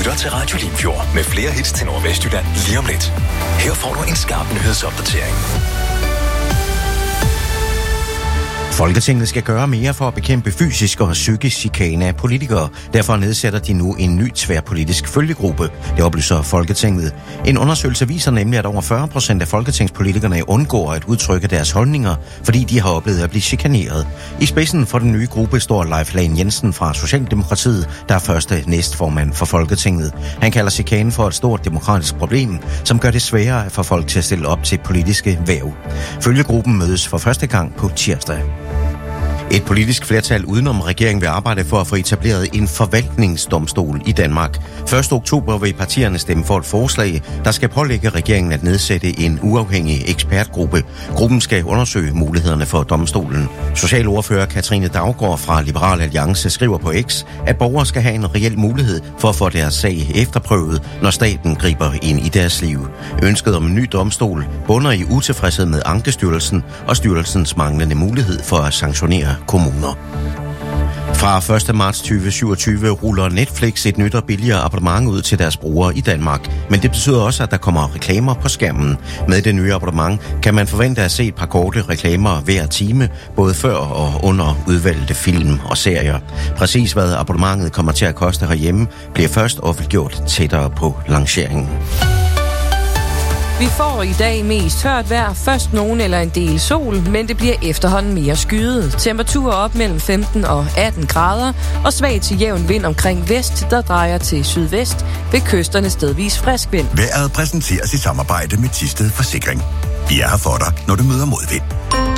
lytter til Radio Limfjord med flere hits til Nordvestjylland lige om lidt. Her får du en skarp nyhedsopdatering. Folketinget skal gøre mere for at bekæmpe fysisk og psykisk chikane af politikere. Derfor nedsætter de nu en ny tværpolitisk følgegruppe. Det oplyser Folketinget. En undersøgelse viser nemlig, at over 40% af folketingspolitikerne undgår at udtrykke deres holdninger, fordi de har oplevet at blive chikaneret. I spidsen for den nye gruppe står Leif Lahn Jensen fra Socialdemokratiet, der er første næstformand for Folketinget. Han kalder chikane for et stort demokratisk problem, som gør det sværere at få folk til at stille op til politiske hverv. Følgegruppen mødes for første gang på tirsdag. Et politisk flertal udenom regeringen vil arbejde for at få etableret en forvaltningsdomstol i Danmark. 1. oktober vil partierne stemme for et forslag, der skal pålægge regeringen at nedsætte en uafhængig ekspertgruppe. Gruppen skal undersøge mulighederne for domstolen. Socialordfører Katrine Daugaard fra Liberal Alliance skriver på X, at borgere skal have en reel mulighed for at få deres sag efterprøvet, når staten griber ind i deres liv. Ønsket om en ny domstol bunder i utilfredshed med Ankestyrelsen og styrelsens manglende mulighed for at sanktionere kommuner. Fra 1. marts 2027 ruller Netflix et nyt og billigere abonnement ud til deres brugere i Danmark. Men det betyder også, at der kommer reklamer på skærmen. Med det nye abonnement kan man forvente at se et par korte reklamer hver time, både før og under udvalgte film og serier. Præcis hvad abonnementet kommer til at koste herhjemme, bliver først offentliggjort tættere på lanceringen. Vi får i dag mest tørt vejr, først nogen eller en del sol, men det bliver efterhånden mere skyet. Temperaturer op mellem 15 og 18 grader, og svag til jævn vind omkring vest, der drejer til sydvest, ved kysterne stedvis frisk vind. Vejret præsenteres i samarbejde med Thisted Forsikring. Vi er her for dig, når du møder modvind.